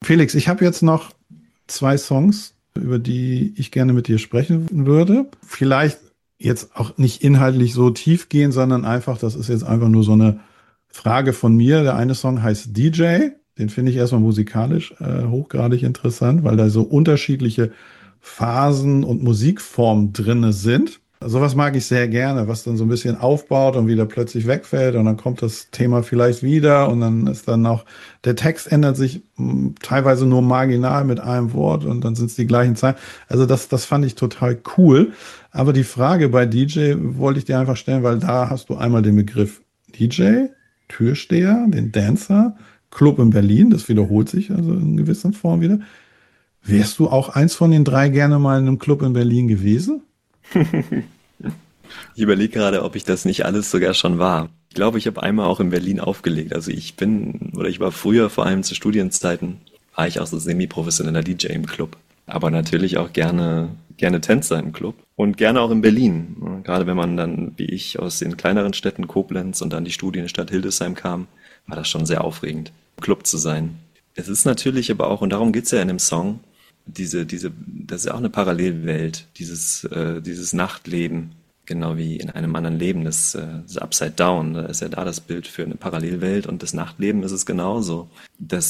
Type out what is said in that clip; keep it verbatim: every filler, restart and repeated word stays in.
Felix, ich habe jetzt noch zwei Songs, über die ich gerne mit dir sprechen würde. Vielleicht jetzt auch nicht inhaltlich so tief gehen, sondern einfach, das ist jetzt einfach nur so eine Frage von mir. Der eine Song heißt D J. Den finde ich erstmal musikalisch äh, hochgradig interessant, weil da so unterschiedliche Phasen und Musikformen drinne sind. Sowas mag ich sehr gerne, was dann so ein bisschen aufbaut und wieder plötzlich wegfällt und dann kommt das Thema vielleicht wieder und dann ist dann auch, der Text ändert sich mh, teilweise nur marginal mit einem Wort und dann sind es die gleichen Zeilen. Also das, das fand ich total cool. Aber die Frage bei D J wollte ich dir einfach stellen, weil da hast du einmal den Begriff D J, Türsteher, den Dancer, Club in Berlin, das wiederholt sich also in gewisser Form wieder. Wärst du auch eins von den drei gerne mal in einem Club in Berlin gewesen? Ich überlege gerade, ob ich das nicht alles sogar schon war. Ich glaube, ich habe einmal auch in Berlin aufgelegt. Also ich bin, oder ich war früher, vor allem zu Studienzeiten, war ich auch so semi-professioneller D J im Club. Aber natürlich auch gerne, gerne Tänzer im Club und gerne auch in Berlin. Gerade wenn man dann, wie ich, aus den kleineren Städten Koblenz und dann die Studienstadt Hildesheim kam, war das schon sehr aufregend, im Club zu sein. Es ist natürlich aber auch, und darum geht's ja in dem Song, diese, diese, das ist ja auch eine Parallelwelt, dieses, äh, dieses Nachtleben, genau wie in einem anderen Leben, das, äh, das Upside Down, da ist ja da das Bild für eine Parallelwelt und das Nachtleben ist es genauso. Das